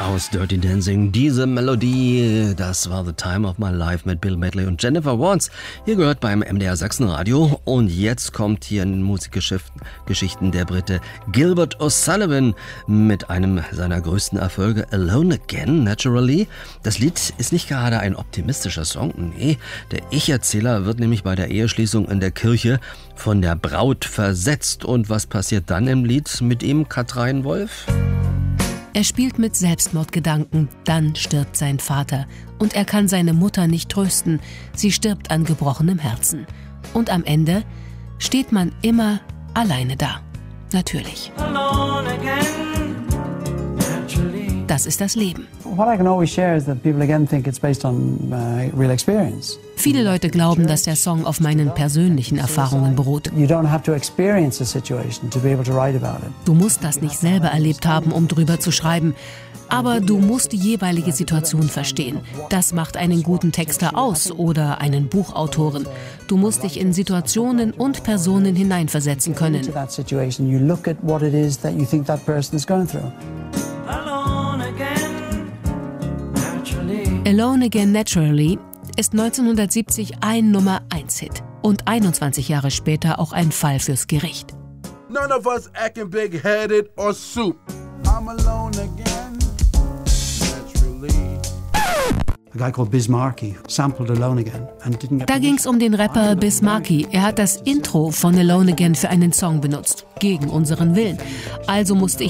Aus Dirty Dancing, diese Melodie, das war The Time of My Life mit Bill Medley und Jennifer Warnes. Ihr gehört beim MDR Sachsenradio und jetzt kommt hier in Musikgeschichten der Brite Gilbert O'Sullivan mit einem seiner größten Erfolge, Alone Again, Naturally. Das Lied ist nicht gerade ein optimistischer Song, nee, der Ich-Erzähler wird nämlich bei der Eheschließung in der Kirche von der Braut versetzt. Und was passiert dann im Lied mit ihm, Katrein Wolf? Er spielt mit Selbstmordgedanken, dann stirbt sein Vater und er kann seine Mutter nicht trösten, sie stirbt an gebrochenem Herzen. Und am Ende steht man immer alleine da. Natürlich. Das ist das Leben. Viele Leute glauben, dass der Song auf meinen persönlichen Erfahrungen beruht. Du musst das nicht selber erlebt haben, um drüber zu schreiben. Aber du musst die jeweilige Situation verstehen. Das macht einen guten Texter aus oder einen Buchautoren. Du musst dich in Situationen und Personen hineinversetzen können. Alone Again Naturally ist 1970 ein Nummer-1-Hit und 21 Jahre später auch ein Fall fürs Gericht. None of us acting big-headed or soup. I'm alone again, naturally. Da ging's um den Rapper Biz Markie. Er hat das Intro von Alone Again für einen Song benutzt. Gegen unseren Willen. Also musste ich